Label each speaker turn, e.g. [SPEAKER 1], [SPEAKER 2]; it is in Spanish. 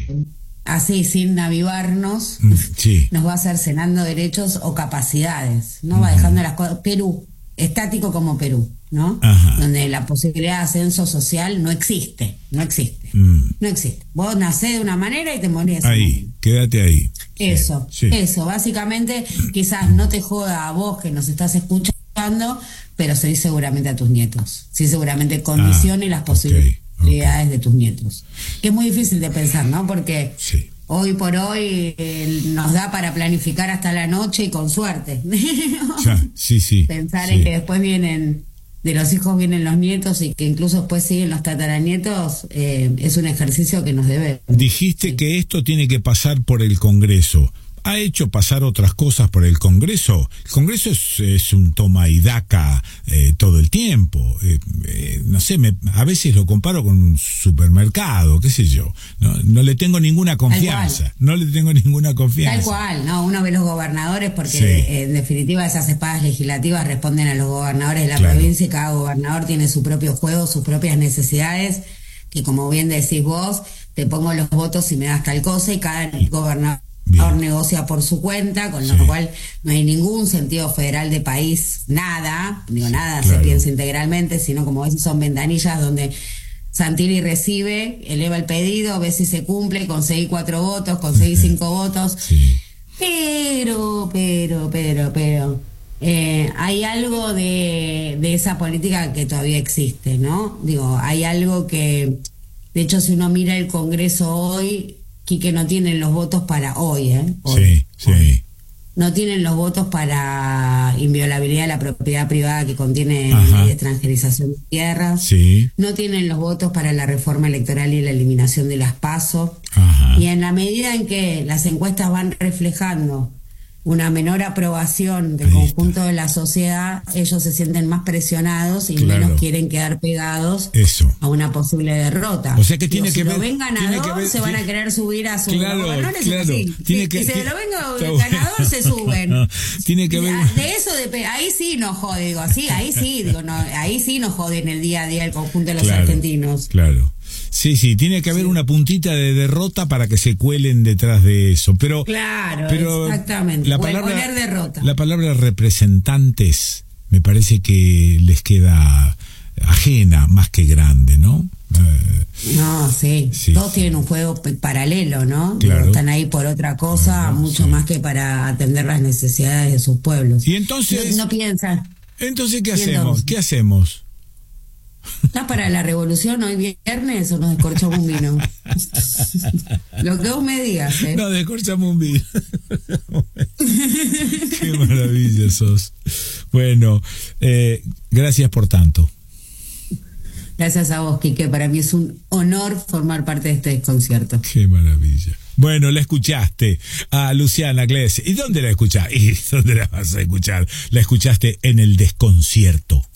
[SPEAKER 1] así, sin avivarnos,
[SPEAKER 2] Sí.
[SPEAKER 1] nos va a cercenando derechos o capacidades, ¿no? Va dejando las cosas. Perú, estático como Perú, ¿no?
[SPEAKER 2] Ajá.
[SPEAKER 1] Donde la posibilidad de ascenso social no existe. No existe. Vos nacés de una manera y te morís de
[SPEAKER 2] Ahí,
[SPEAKER 1] manera.
[SPEAKER 2] quédate ahí.
[SPEAKER 1] Eso,
[SPEAKER 2] Sí.
[SPEAKER 1] eso. Básicamente, quizás no te joda a vos que nos estás escuchando, pero sí seguramente a tus nietos. Sí, seguramente condicione las posibilidades de tus nietos. Que es muy difícil de pensar, ¿no? Porque
[SPEAKER 2] Sí.
[SPEAKER 1] hoy por hoy nos da para planificar hasta la noche y con suerte.
[SPEAKER 2] Sí.
[SPEAKER 1] Pensar en que después de los hijos vienen los nietos y que incluso después siguen los tataranietos, es un ejercicio que nos debe.
[SPEAKER 2] Dijiste que esto tiene que pasar por el Congreso. ¿Ha hecho pasar otras cosas por el Congreso? El Congreso es un toma y daca todo el tiempo. No sé, a veces lo comparo con un supermercado, qué sé yo. No le tengo ninguna confianza. No le tengo ninguna confianza.
[SPEAKER 1] Tal cual, ¿no? Uno ve los gobernadores porque en definitiva esas espadas legislativas responden a los gobernadores de la provincia y cada gobernador tiene su propio juego, sus propias necesidades, que como bien decís vos, te pongo los votos y me das tal cosa y cada gobernador negocia por su cuenta, con lo cual no hay ningún sentido federal de país, nada se piensa integralmente, sino como veces son ventanillas donde Santilli recibe, eleva el pedido, ve si se cumple, conseguí 4 votos, conseguí 5 votos, pero hay algo de esa política que todavía existe, ¿no? Digo, hay algo que, de hecho, si uno mira el Congreso hoy, que no tienen los votos para hoy.
[SPEAKER 2] Sí.
[SPEAKER 1] No tienen los votos para inviolabilidad de la propiedad privada que contiene la ley de extranjerización de tierras.
[SPEAKER 2] Sí.
[SPEAKER 1] No tienen los votos para la reforma electoral y la eliminación de las PASO. Y en la medida en que las encuestas van reflejando una menor aprobación del conjunto de la sociedad, ellos se sienten más presionados y menos quieren quedar pegados a una posible derrota.
[SPEAKER 2] O sea que tiene que ver.
[SPEAKER 1] Si lo ven ganador, se van a querer subir a sus gobernadores.
[SPEAKER 2] Y
[SPEAKER 1] si se lo ven ganador, se suben.
[SPEAKER 2] Tiene que ver.
[SPEAKER 1] De eso ahí sí nos jode, ahí sí nos jode en el día a día el conjunto de los argentinos.
[SPEAKER 2] Claro. Sí, tiene que haber una puntita de derrota para que se cuelen detrás de eso. Pero
[SPEAKER 1] exactamente.
[SPEAKER 2] La palabra representantes me parece que les queda ajena más que grande, ¿no?
[SPEAKER 1] Todos tienen un juego paralelo, ¿no?
[SPEAKER 2] Claro.
[SPEAKER 1] Están ahí por otra cosa, mucho más que para atender las necesidades de sus pueblos.
[SPEAKER 2] Y entonces
[SPEAKER 1] no piensan.
[SPEAKER 2] Entonces, ¿qué hacemos?
[SPEAKER 1] ¿Estás para la revolución hoy viernes o nos descorchamos un vino? Lo que vos me digas, ¿eh?
[SPEAKER 2] No, descorchamos un vino. Qué maravilla sos. Bueno, gracias por tanto.
[SPEAKER 1] Gracias a vos, Quique. Para mí es un honor formar parte de este desconcierto.
[SPEAKER 2] Qué maravilla. Bueno, la escuchaste a Luciana Cles. ¿Y dónde la escuchás? ¿Y dónde la vas a escuchar? La escuchaste en El Desconcierto.